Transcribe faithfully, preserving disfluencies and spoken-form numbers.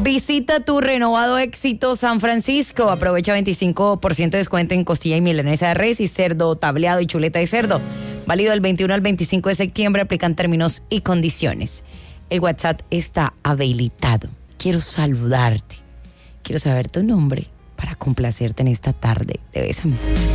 Visita tu renovado Éxito San Francisco. Aprovecha veinticinco por ciento de descuento en costilla y milanesa de res y cerdo tableado y chuleta de cerdo. Válido del veintiuno al veinticinco de septiembre. Aplican términos y condiciones. El WhatsApp está habilitado. Quiero saludarte. Quiero saber tu nombre para complacerte en esta tarde de Bésame.